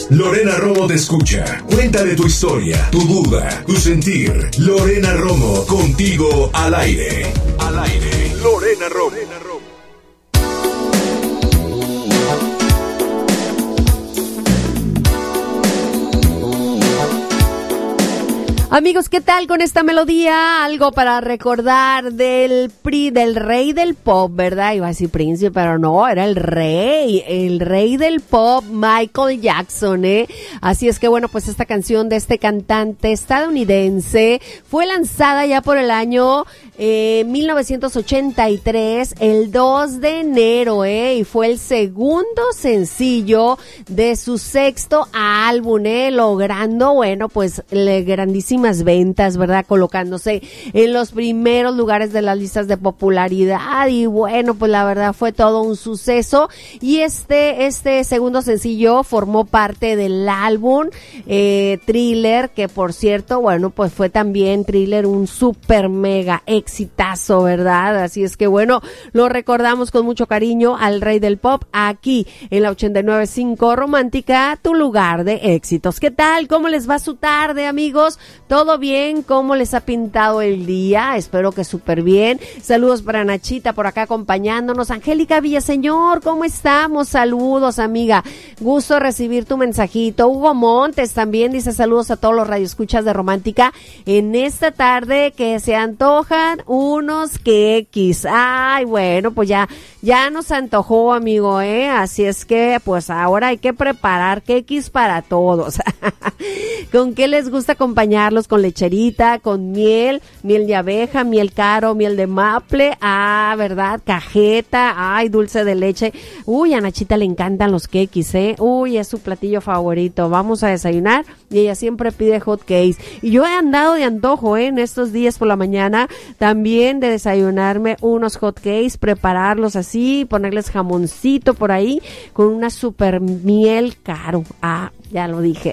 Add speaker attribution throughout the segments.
Speaker 1: Lorena Romo te escucha. Cuéntale tu historia, tu duda, tu sentir. Lorena Romo, contigo al aire. Al aire. Lorena Romo.
Speaker 2: Amigos, ¿qué tal con esta melodía? Algo para recordar del rey del pop, ¿verdad? Iba a decir príncipe, pero no, era el rey del pop, Michael Jackson, ¿eh? Así es que bueno, pues esta canción de este cantante estadounidense fue lanzada ya por el año 1983, el 2 de enero, y fue el segundo sencillo de su sexto álbum, logrando, bueno, pues grandísimas ventas, ¿verdad? Colocándose en los primeros lugares de las listas de popularidad y bueno, pues la verdad fue todo un suceso y este segundo sencillo formó parte del álbum Thriller, que por cierto, bueno, pues fue también Thriller un super mega exitazo, ¿verdad? Así es que bueno, lo recordamos con mucho cariño al rey del pop aquí en la 89.5 Romántica, tu lugar de éxitos. ¿Qué tal? ¿Cómo les va su tarde, amigos? ¿Todo bien? ¿Cómo les ha pintado el día? Espero que súper bien. Saludos para Nachita por acá acompañándonos. Angélica Villaseñor, ¿cómo estamos? Saludos, amiga. Gusto recibir tu mensajito. Hugo Montes también dice saludos a todos los radioescuchas de Romántica en esta tarde que se antojan unos quequis. Ay, bueno, pues ya nos antojó, amigo, Así es que pues ahora hay que preparar quequis para todos. ¿Con qué les gusta acompañarlos? Con lecherita, con miel de abeja, miel caro, miel de maple, ¿verdad? Cajeta, dulce de leche. Uy, a Nachita le encantan los quequis, Uy, es su platillo favorito. Vamos a desayunar y ella siempre pide hot cakes. Y yo he andado de antojo, en estos días por la mañana, también de desayunarme unos hot cakes, prepararlos así, ponerles jamoncito por ahí, con una super miel caro. Ya lo dije.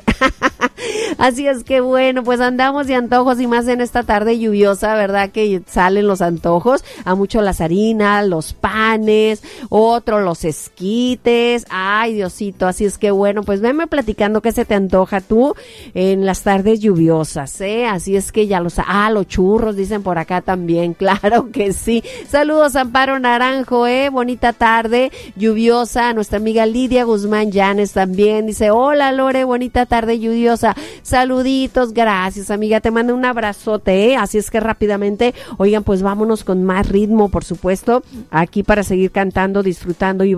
Speaker 2: Así es que bueno, pues andamos de antojos y más en esta tarde lluviosa, ¿verdad? Que salen los antojos, a mucho las harinas, los panes, otro los esquites. Ay, Diosito, así es que bueno, pues venme platicando qué se te antoja tú en las tardes lluviosas, Así es que ya los churros dicen por acá también, claro que sí. Saludos, Amparo Naranjo, bonita tarde lluviosa. Nuestra amiga Lidia Guzmán Llanes también dice, hola Lore, bonita tarde lluviosa. Saluditos, gracias, amiga, te mando un abrazote, Así es que rápidamente, oigan, pues vámonos con más ritmo, por supuesto, aquí para seguir cantando, disfrutando y